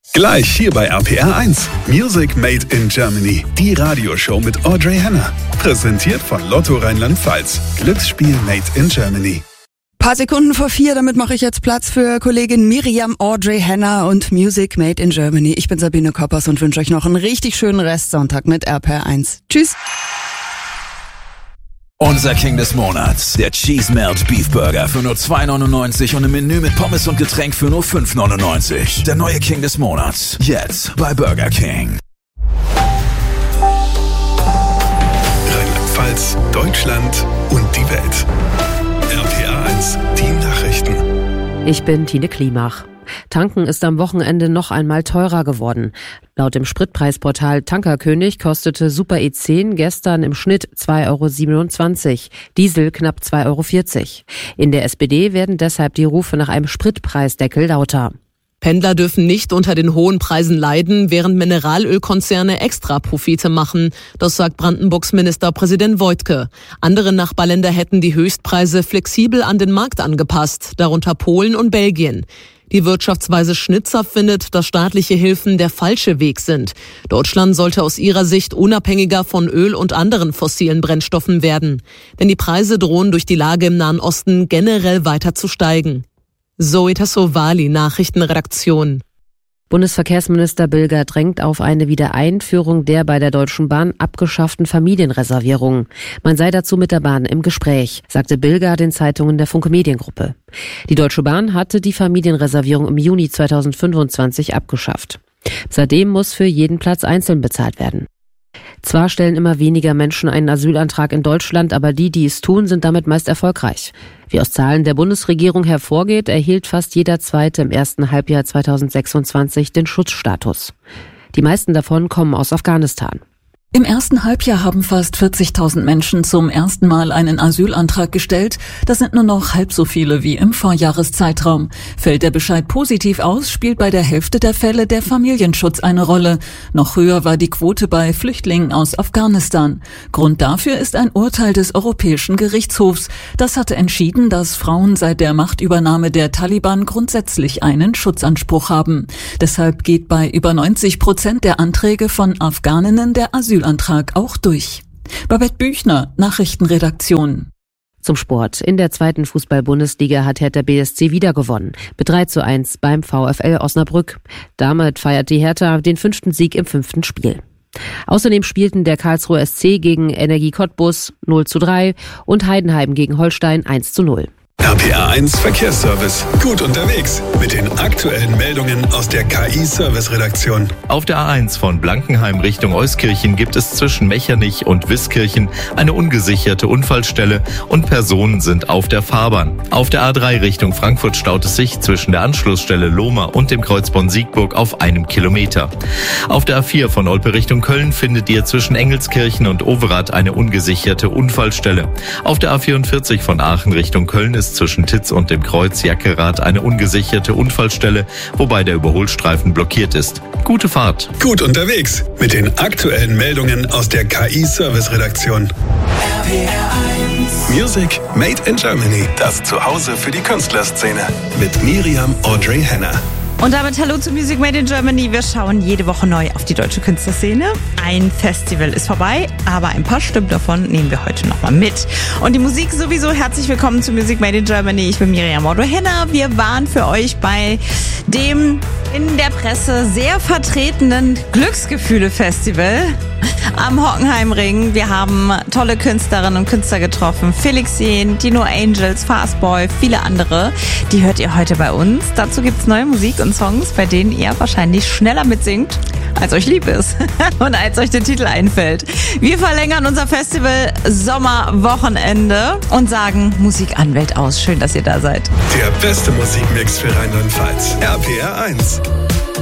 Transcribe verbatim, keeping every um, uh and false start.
Gleich hier bei R P R eins. Music Made in Germany. Die Radioshow mit Audrey Henner. Präsentiert von Lotto Rheinland-Pfalz. Glücksspiel Made in Germany. Paar Sekunden vor vier, damit mache ich jetzt Platz für Kollegin Miriam Audrey Henner und Music Made in Germany. Ich bin Sabine Koppers und wünsche euch noch einen richtig schönen Restsonntag mit R P R eins. Tschüss. Unser King des Monats, der Cheese Melt Beef Burger für nur zwei neunundneunzig und im Menü mit Pommes und Getränk für nur fünf neunundneunzig. Der neue King des Monats, jetzt bei Burger King. Rheinland-Pfalz, Deutschland und die Welt. R P R eins, die Nachrichten. Ich bin Tine Klimach. Tanken ist am Wochenende noch einmal teurer geworden. Laut dem Spritpreisportal Tankerkönig kostete Super E zehn gestern im Schnitt zwei Euro siebenundzwanzig, Diesel knapp zwei Euro vierzig. In der S P D werden deshalb die Rufe nach einem Spritpreisdeckel lauter. Pendler dürfen nicht unter den hohen Preisen leiden, während Mineralölkonzerne Extraprofite machen. Das sagt Brandenburgs Ministerpräsident Woidke. Andere Nachbarländer hätten die Höchstpreise flexibel an den Markt angepasst, darunter Polen und Belgien. Die Wirtschaftsweise Schnitzer findet, dass staatliche Hilfen der falsche Weg sind. Deutschland sollte aus ihrer Sicht unabhängiger von Öl und anderen fossilen Brennstoffen werden. Denn die Preise drohen durch die Lage im Nahen Osten generell weiter zu steigen. Zoe Tassovali, Nachrichtenredaktion. Bundesverkehrsminister Bilger drängt auf eine Wiedereinführung der bei der Deutschen Bahn abgeschafften Familienreservierung. Man sei dazu mit der Bahn im Gespräch, sagte Bilger den Zeitungen der Funke Mediengruppe. Die Deutsche Bahn hatte die Familienreservierung im Juni zweitausendfünfundzwanzig abgeschafft. Seitdem muss für jeden Platz einzeln bezahlt werden. Zwar stellen immer weniger Menschen einen Asylantrag in Deutschland, aber die, die es tun, sind damit meist erfolgreich. Wie aus Zahlen der Bundesregierung hervorgeht, erhielt fast jeder Zweite im ersten Halbjahr zweitausendsechsundzwanzig den Schutzstatus. Die meisten davon kommen aus Afghanistan. Im ersten Halbjahr haben fast vierzigtausend Menschen zum ersten Mal einen Asylantrag gestellt. Das sind nur noch halb so viele wie im Vorjahreszeitraum. Fällt der Bescheid positiv aus, spielt bei der Hälfte der Fälle der Familienschutz eine Rolle. Noch höher war die Quote bei Flüchtlingen aus Afghanistan. Grund dafür ist ein Urteil des Europäischen Gerichtshofs. Das hatte entschieden, dass Frauen seit der Machtübernahme der Taliban grundsätzlich einen Schutzanspruch haben. Deshalb geht bei über neunzig Prozent der Anträge von Afghaninnen der Asyl Antrag auch durch. Babette Büchner, Nachrichtenredaktion. Zum Sport. In der zweiten Fußball-Bundesliga hat Hertha B S C wieder gewonnen. Mit drei zu eins beim VfL Osnabrück. Damit feiert die Hertha den fünften Sieg im fünften Spiel. Außerdem spielten der Karlsruher S C gegen Energie Cottbus null zu drei und Heidenheim gegen Holstein eins zu null. R P R eins Verkehrsservice. Gut unterwegs mit den aktuellen Meldungen aus der K I-Service-Redaktion. Auf der A eins von Blankenheim Richtung Euskirchen gibt es zwischen Mechernich und Wiskirchen eine ungesicherte Unfallstelle und Personen sind auf der Fahrbahn. Auf der A drei Richtung Frankfurt staut es sich zwischen der Anschlussstelle Lohmar und dem Kreuz Bonn-Siegburg auf einem Kilometer. Auf der A vier von Olpe Richtung Köln findet ihr zwischen Engelskirchen und Overath eine ungesicherte Unfallstelle. Auf der A vierundvierzig von Aachen Richtung Köln ist zwischen Titz und dem Kreuz Jackerath eine ungesicherte Unfallstelle, wobei der Überholstreifen blockiert ist. Gute Fahrt. Gut unterwegs mit den aktuellen Meldungen aus der K I-Service-Redaktion. R P R eins. Music Made in Germany. Das Zuhause für die Künstlerszene. Mit Miriam Audrey Henner. Und damit hallo zu Music Made in Germany. Wir schauen jede Woche neu auf die deutsche Künstlerszene. Ein Festival ist vorbei, aber ein paar Stück davon nehmen wir heute nochmal mit. Und die Musik sowieso. Herzlich willkommen zu Music Made in Germany. Ich bin Miriam Audrey Henner. Wir waren für euch bei dem in der Presse sehr vertretenen Glücksgefühle-Festival am Hockenheimring. Wir haben tolle Künstlerinnen und Künstler getroffen. Felix Jähn, Dino Angels, Fastboy, viele andere. Die hört ihr heute bei uns. Dazu gibt's neue Musik und Songs, bei denen ihr wahrscheinlich schneller mitsingt, als euch lieb ist und als euch der Titel einfällt. Wir verlängern unser Festival Sommerwochenende und sagen Musik an, Welt aus. Schön, dass ihr da seid. Der beste Musikmix für Rheinland-Pfalz. R P R eins.